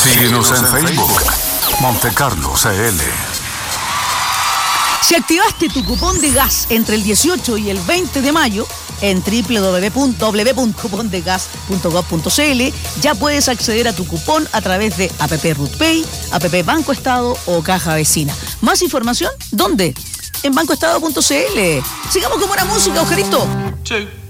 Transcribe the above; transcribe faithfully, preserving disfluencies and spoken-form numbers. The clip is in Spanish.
Síguenos en Facebook, Monte Carlo C L. Si activaste tu cupón de gas entre el dieciocho y el veinte de mayo en doble u doble u doble u punto cupón de gas punto gob punto c l, ya puedes acceder a tu cupón a través de app RutPay, app Banco Estado o Caja Vecina. ¿Más información? ¿Dónde? En bancoestado punto c l. Sigamos con buena música, Ojarito. Sí.